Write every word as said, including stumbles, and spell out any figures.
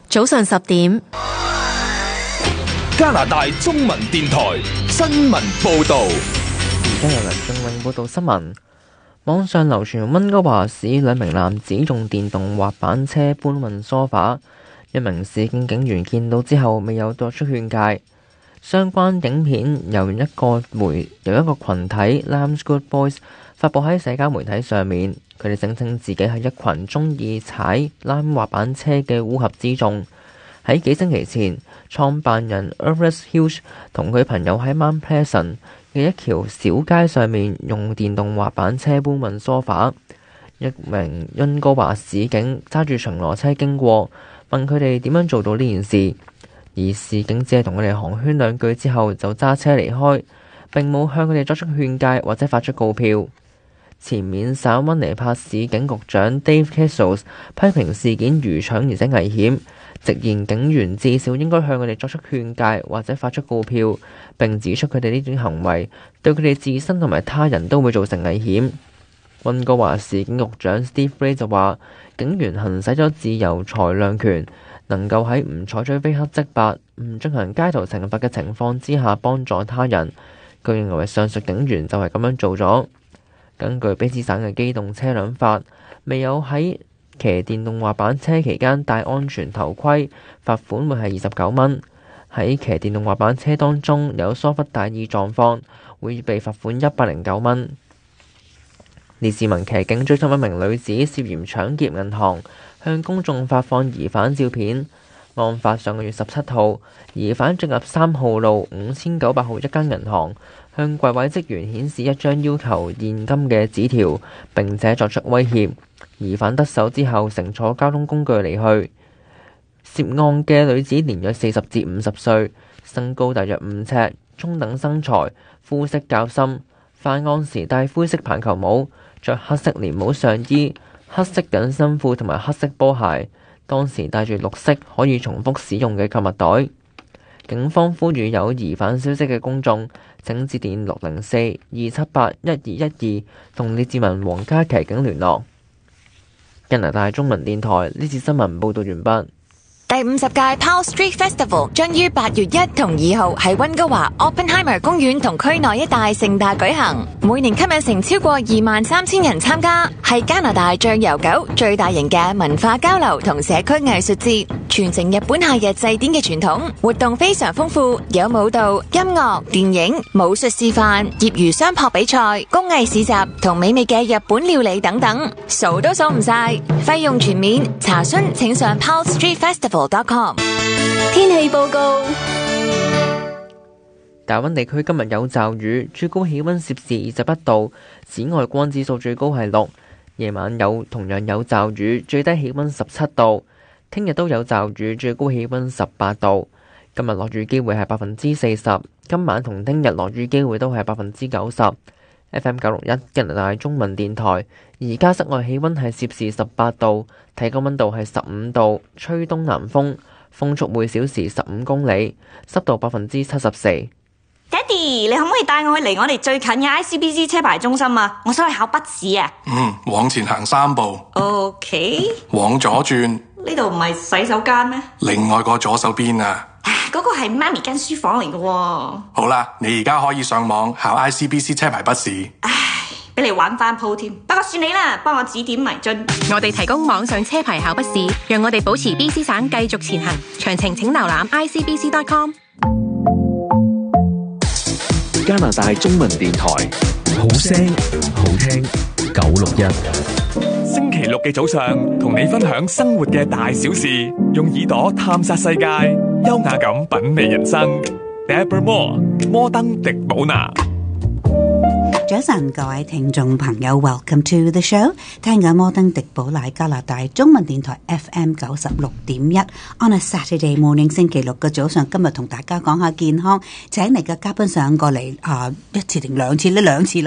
早上十點， 加拿大中文電台新聞報道。 而家由梁正永報道新聞。網上流傳溫哥華市兩名男子用電動滑板車搬運梳化，一名市警警員見到之後未有作出勸誡。相關影片由一個媒由一個群體 Lamb's Good Boys 發佈喺社交媒體上面，佢哋聲稱自己係一群中意踩攬滑板車嘅烏合之眾。喺幾星期前，創辦人 Errol Hughes 同佢朋友喺 Mount Pleasant 嘅一條小街上面用電動滑板車搬運梳化。一名溫哥華市警揸住巡邏車經過，問佢哋點樣做到呢件事，而市警只係同佢哋寒暄兩句之後就揸車離開，並冇向佢哋作出勸誡或者發出告票。前面省溫尼帕市警局長 Dave Kessels 批評事件愚蠢而且危險，直言警員至少應該向佢哋作出勸誡或者發出告票，並指出佢哋呢種行為對佢哋自身同埋他人都會造成危險。溫哥華市警局長 Steve Ray 就話，警員行使咗自由裁量權，能夠喺唔採取非黑即白、唔進行街頭懲罰嘅情況之下幫助他人。佢認為上述警員就係咁樣做咗。根據卑詩省嘅機動車輛法，未有喺騎電動滑板車期間戴安全頭盔，罰款會係二十九蚊。喺騎電動滑板車當中有疏忽大意狀況，會被罰款一百零九蚊。列治文騎警追緝一名女子涉嫌搶劫銀行，向公眾發放疑犯照片。案發上個月十七號，疑犯進入三號路五千九百號一間銀行，向櫃位職員顯示一張要求現金嘅紙條，並且作出威脅。疑犯得手之後，乘坐交通工具離去。涉案嘅女子年約四十至五十歲，身高大約五尺，中等身材，膚色較深。犯案時戴灰色棒球帽，着黑色連帽上衣、黑色緊身褲同埋黑色波鞋。當時帶住綠色可以重複使用嘅購物袋。警方呼籲有疑犯消息嘅公眾，請致電六零四二七八一二一二同列治文皇家騎警聯絡。加拿大中文電台呢次新聞報道完畢。 第五十屆 Powell Street Festival 將於八月一同二號喺溫哥華 Oppenheimer 公園同區內一帶盛大舉行，每年吸引成超過二萬三千人參加，係加拿大最悠久、最大型嘅文化交流同社區藝術節，傳承日本夏日祭典嘅傳統。活動非常豐富，有舞蹈、音樂、電影、武術示範、業餘相撲比賽、工藝市集同美味嘅日本料理等等，數都數唔晒。費用全免，查詢請上 Powell Street Festival。 天氣報告。 大溫地區今日有驟雨，最高氣溫攝氏二十一度，紫外光指數最高係六。夜晚有同樣有驟雨，最低氣溫十七度。聽日都有驟雨，最高氣溫十八度。今日落雨機會係百分之四十，今晚同聽日落雨機會都係百分之九十。F M 九六一加拿大中文電台，而家室外氣溫係攝氏十八度，體感溫度係十五度，吹東南風，風速每小時十五公里，濕度百分之七十四。 爹哋，你可唔可以帶我去離我哋最近嘅 I C B C 車牌中心啊？我想去考筆試啊。 嗯，往前行三步。 OK。 往左轉。 呢度唔係洗手間咩？ 另外個左手邊啊。 嗰個係媽咪間書房嚟嘅喎。 好啦，你而家可以上網考 I C B C 車牌筆試。 唉，俾你玩翻鋪添。不過算你啦，幫我指點迷津。 我哋提供網上車牌考筆試，讓我哋保持 B C 省繼續前行。詳情請瀏覽 I C B C dot com。 加拿大中文電台，好聲好聽九六一。 星期六嘅早上，同你分享生活嘅大小事，用耳朵探索世界，優雅咁品味人生。Deborah Moore， 摩登迪寶娜。 早晨，各位聽眾朋友 ，Welcome to the show。聽緊摩登迪寶奶加拿大中文電台 F M 九十六點一 ，on a Saturday morning， 星期六嘅早上，今日同大家講下健康，請嚟嘅嘉賓上過嚟啊、呃，一次定兩次呢？兩次啦。